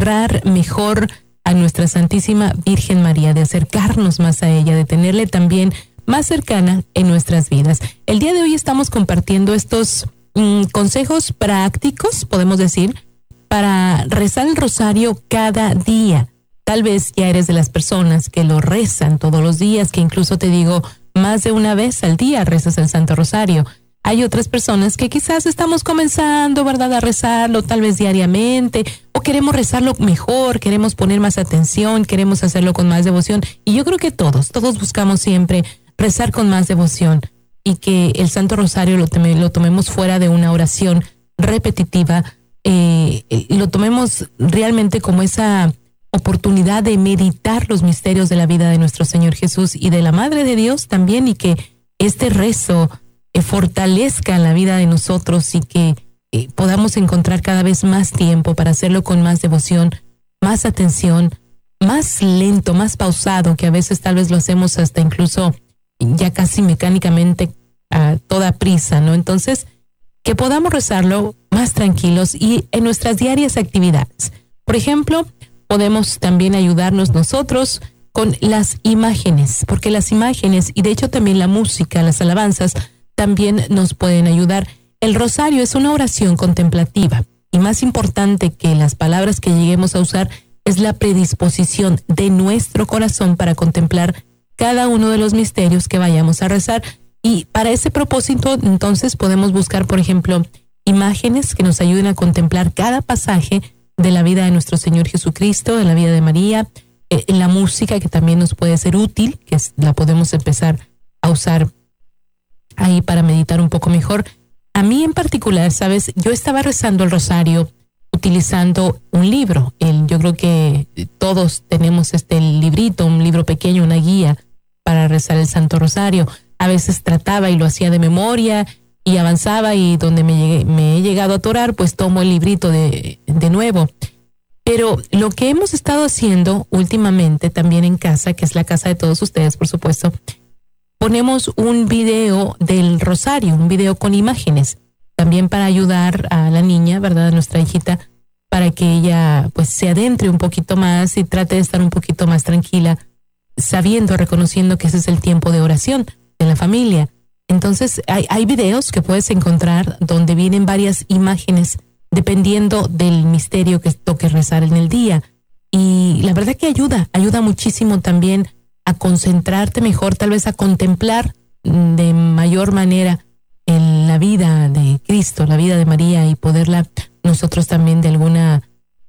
honrar mejor a nuestra Santísima Virgen María, de acercarnos más a ella, de tenerle también más cercana en nuestras vidas. El día de hoy estamos compartiendo estos consejos prácticos, podemos decir, para rezar el rosario cada día. Tal vez ya eres de las personas que lo rezan todos los días, que incluso te digo, más de una vez al día rezas el Santo Rosario. Hay otras personas que quizás estamos comenzando, ¿verdad?, a rezarlo tal vez diariamente, o queremos rezarlo mejor, queremos poner más atención, queremos hacerlo con más devoción. Y yo creo que todos buscamos siempre rezar con más devoción y que el Santo Rosario lo tomemos fuera de una oración repetitiva, lo tomemos realmente como esa oportunidad de meditar los misterios de la vida de nuestro Señor Jesús y de la Madre de Dios también, y que este rezo fortalezca la vida de nosotros y que podamos encontrar cada vez más tiempo para hacerlo con más devoción, más atención, más lento, más pausado, que a veces tal vez lo hacemos hasta incluso ya casi mecánicamente a toda prisa, ¿no? Entonces, que podamos rezarlo más tranquilos y en nuestras diarias actividades. Por ejemplo, podemos también ayudarnos nosotros con las imágenes, porque las imágenes y de hecho también la música, las alabanzas, también nos pueden ayudar. El rosario es una oración contemplativa y más importante que las palabras que lleguemos a usar es la predisposición de nuestro corazón para contemplar cada uno de los misterios que vayamos a rezar. Y para ese propósito, entonces, podemos buscar, por ejemplo, imágenes que nos ayuden a contemplar cada pasaje de la vida de nuestro Señor Jesucristo, de la vida de María, la música que también nos puede ser útil, que la podemos empezar a usar ahí para meditar un poco mejor. A mí en particular, ¿sabes? Yo estaba rezando el rosario utilizando un libro. Yo creo que todos tenemos este librito, un libro pequeño, una guía para rezar el Santo Rosario. A veces trataba y lo hacía de memoria y avanzaba, y donde me he llegado a atorar, pues tomo el librito de nuevo. Pero lo que hemos estado haciendo últimamente también en casa, que es la casa de todos ustedes, por supuesto, ponemos un video del rosario, un video con imágenes, también para ayudar a la niña, ¿verdad?, a nuestra hijita, para que ella pues se adentre un poquito más y trate de estar un poquito más tranquila, sabiendo, reconociendo que ese es el tiempo de oración de la familia. Entonces hay videos que puedes encontrar donde vienen varias imágenes dependiendo del misterio que toque rezar en el día, y la verdad que ayuda muchísimo también a concentrarte mejor, tal vez a contemplar de mayor manera en la vida de Cristo, la vida de María, y poderla nosotros también de alguna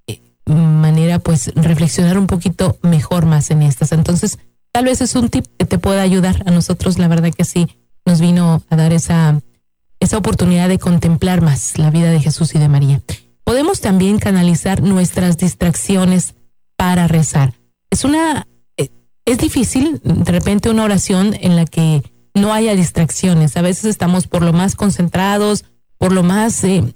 manera pues reflexionar un poquito mejor más en estas. Entonces, tal vez es un tip que te pueda ayudar. A nosotros la verdad que sí nos vino a dar esa oportunidad de contemplar más la vida de Jesús y de María. Podemos también canalizar nuestras distracciones para rezar. Es difícil, de repente, una oración en la que no haya distracciones. A veces estamos por lo más concentrados, por lo más en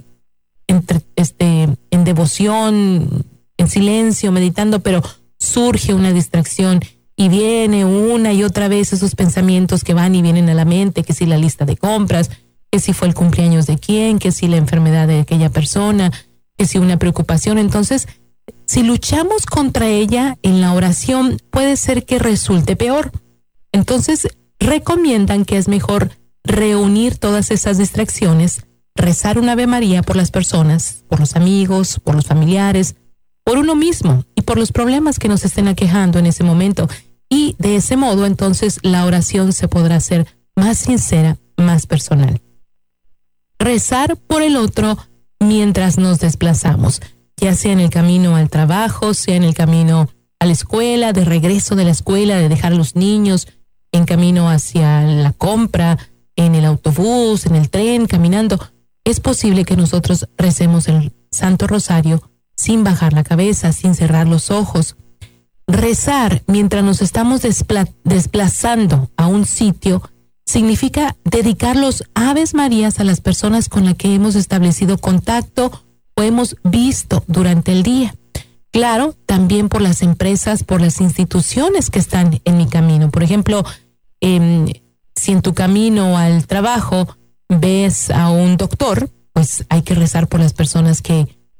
devoción, en silencio, meditando, pero surge una distracción y viene una y otra vez esos pensamientos que van y vienen a la mente, que si la lista de compras, que si fue el cumpleaños de quién, que si la enfermedad de aquella persona, que si una preocupación. Entonces, si luchamos contra ella en la oración, puede ser que resulte peor. Entonces, recomiendan que es mejor reunir todas esas distracciones, rezar un Ave María por las personas, por los amigos, por los familiares, por uno mismo y por los problemas que nos estén aquejando en ese momento. Y de ese modo, entonces, la oración se podrá hacer más sincera, más personal. Rezar por el otro mientras nos desplazamos, ya sea en el camino al trabajo, sea en el camino a la escuela, de regreso de la escuela, de dejar a los niños, en camino hacia la compra, en el autobús, en el tren, caminando. Es posible que nosotros recemos el Santo Rosario sin bajar la cabeza, sin cerrar los ojos. Rezar mientras nos estamos desplazando a un sitio significa dedicar los Aves Marías a las personas con las que hemos establecido contacto o hemos visto durante el día. Claro, también por las empresas, por las instituciones que están en mi camino. Por ejemplo, si en tu camino al trabajo ves a un doctor, pues hay que rezar por las personas que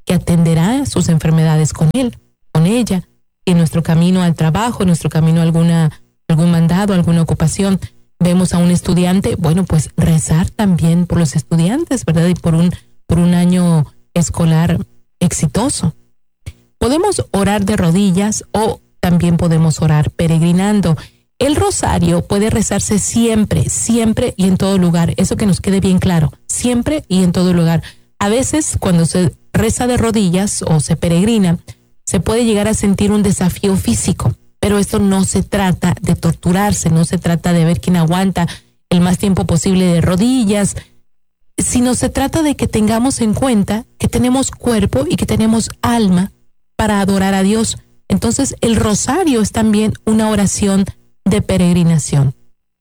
que atenderá sus enfermedades con él, con ella, en nuestro camino al trabajo, en nuestro camino a algún mandado, alguna ocupación. Vemos a un estudiante, bueno, pues rezar también por los estudiantes, ¿verdad? Y por un año escolar exitoso. Podemos orar de rodillas o también podemos orar peregrinando. El rosario puede rezarse siempre, siempre y en todo lugar. Eso que nos quede bien claro, siempre y en todo lugar. A veces cuando se reza de rodillas o se peregrina, se puede llegar a sentir un desafío físico, pero esto no se trata de torturarse, no se trata de ver quién aguanta el más tiempo posible de rodillas, sino se trata de que tengamos en cuenta que tenemos cuerpo y que tenemos alma para adorar a Dios. Entonces el rosario es también una oración de peregrinación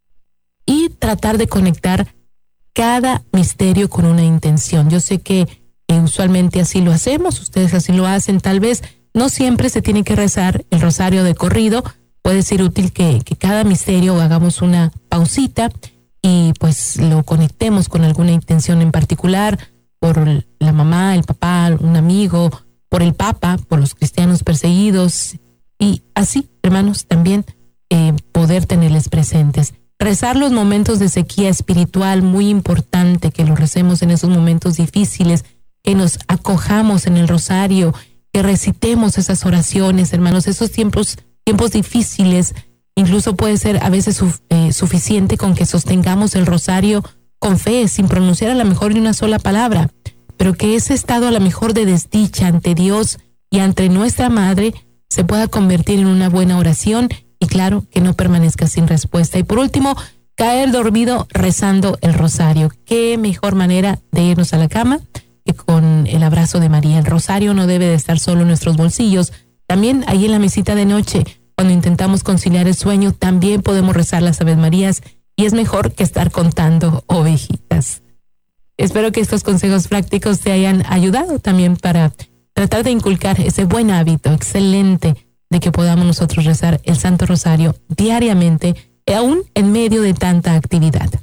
y tratar de conectar cada misterio con una intención. Yo sé que usualmente así lo hacemos, ustedes así lo hacen, tal vez no siempre se tiene que rezar el rosario de corrido, puede ser útil que cada misterio hagamos una pausita y pues lo conectemos con alguna intención en particular, por la mamá, el papá, un amigo, por el Papa, por los cristianos perseguidos y así, hermanos, también poder tenerles presentes. Rezar los momentos de sequía espiritual, muy importante que lo recemos en esos momentos difíciles, que nos acojamos en el rosario, que recitemos esas oraciones, hermanos, esos tiempos difíciles. Incluso puede ser a veces suficiente con que sostengamos el rosario con fe, sin pronunciar a lo mejor ni una sola palabra, pero que ese estado a lo mejor de desdicha ante Dios y ante nuestra Madre se pueda convertir en una buena oración y claro, que no permanezca sin respuesta. Y por último, caer dormido rezando el rosario. Qué mejor manera de irnos a la cama que con el abrazo de María. El rosario no debe de estar solo en nuestros bolsillos. También ahí en la mesita de noche, cuando intentamos conciliar el sueño, también podemos rezar las Aves Marías y es mejor que estar contando ovejitas. Espero que estos consejos prácticos te hayan ayudado también para tratar de inculcar ese buen hábito excelente de que podamos nosotros rezar el Santo Rosario diariamente, aún en medio de tanta actividad.